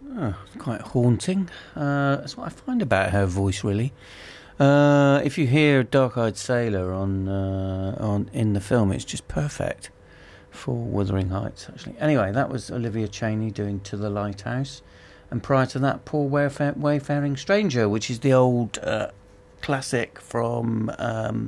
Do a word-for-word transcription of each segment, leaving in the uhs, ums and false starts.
Oh, it's quite haunting. Uh, that's what I find about her voice, really. Uh, if you hear Dark Eyed Sailor on uh, on in the film, it's just perfect for Wuthering Heights, actually. Anyway, that was Olivia Chaney doing To the Lighthouse. And prior to that, Poor Wayfar- Wayfaring Stranger, which is the old uh, classic from um,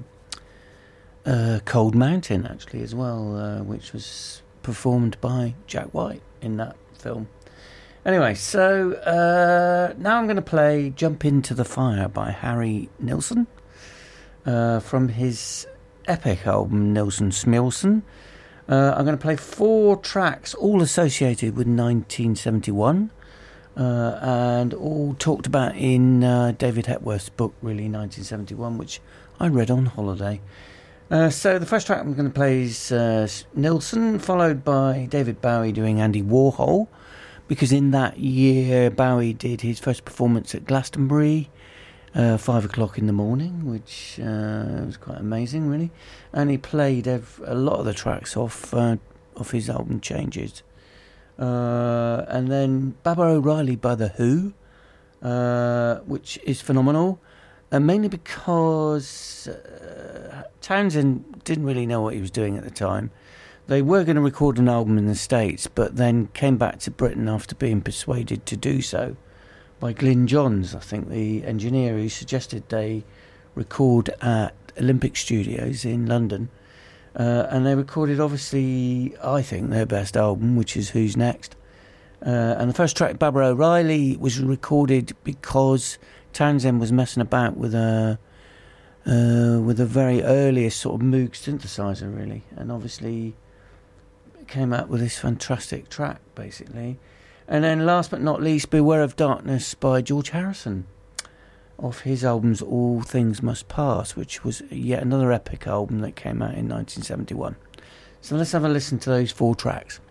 uh, Cold Mountain, actually, as well, uh, which was performed by Jack White in that film. Anyway, so uh, now I'm going to play Jump Into the Fire by Harry Nilsson uh, from his epic album Nilsson Smilson. Uh, I'm going to play four tracks, all associated with nineteen seventy-one, uh, and all talked about in uh, David Hepworth's book, really, nineteen seventy-one, which I read on holiday. Uh, so the first track I'm going to play is uh, Nilsson, followed by David Bowie doing Andy Warhol, because in that year Bowie did his first performance at Glastonbury, uh, five o'clock in the morning, which uh, was quite amazing, really. And he played ev- a lot of the tracks off uh, off his album Changes. Uh, and then Baba O'Reilly by The Who, uh, which is phenomenal, and mainly because uh, Townsend didn't really know what he was doing at the time. They were going to record an album in the States, but then came back to Britain after being persuaded to do so by Glyn Johns, I think, the engineer who suggested they record at Olympic Studios in London. Uh, and they recorded, obviously, I think, their best album, which is Who's Next. Uh, and the first track, Baba O'Reilly, was recorded because Townsend was messing about with a uh, with a very earliest sort of Moog synthesizer, really. And obviously came out with this fantastic track, basically. And then last but not least, Beware of Darkness by George Harrison, off his albums All Things Must Pass, which was yet another epic album that came out in nineteen seventy-one. So let's have a listen to those four tracks.